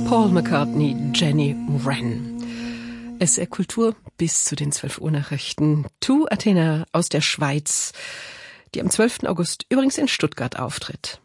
Paul McCartney, Jenny Wren. SR Kultur bis zu den 12 Uhr Nachrichten. Tu Athena aus der Schweiz, die am 12. August übrigens in Stuttgart auftritt.